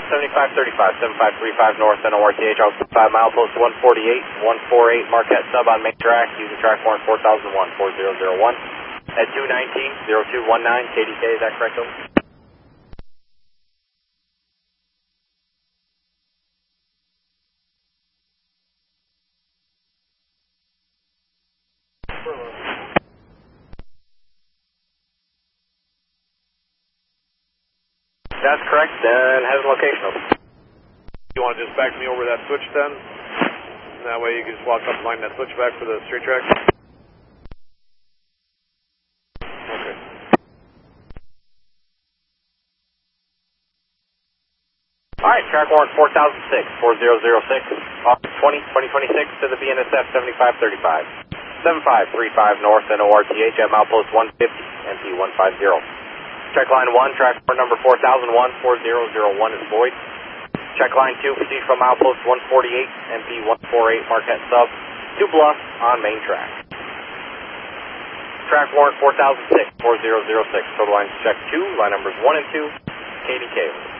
7535, 7535 north NORTH, out 5 mile post 148, 148 Marquette sub on main track, using track warrant 4001, 4001. At 219, 0219, KDK, is that correct, over? That's correct, and has a location over. You want to just back me over that switch then? That way you can just walk up and line that switch back for the straight track? Okay. Alright, track warrant 4006, 4006, August 20, 2026 to the BNSF 7535. 7535 north NORTH at milepost 150, MP 150. Check line 1, track warrant number 4001, 4001 is void. Check line 2, proceed from milepost 148, MP 148, Marquette sub, to Bluff on main track. Track warrant 4006, 4006, total lines check 2, line numbers 1 and 2, KDK.